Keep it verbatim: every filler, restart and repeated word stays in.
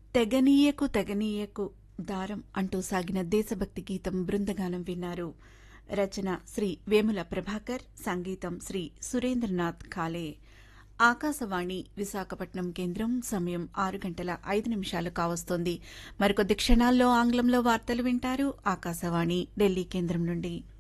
తెగనీయకు తెగనీయకు దారం అంటూ సాగిన దేశభక్తి గీతం బృందగానం విన్నారు. రచన శ్రీ వేముల ప్రభాకర్, సంగీతం శ్రీ సురేంద్రనాథ్ ఖాలే. ఆకాశవాణి విశాఖపట్నం కేంద్రం. సమయం ఆరు గంటల ఐదు నిమిషాలు కావస్తోంది. మరికొద్ది క్షణాల్లో ఆంగ్లంలో వార్తలు వింటారు. ఆకాశవాణి ఢిల్లీ కేంద్రం నుండి.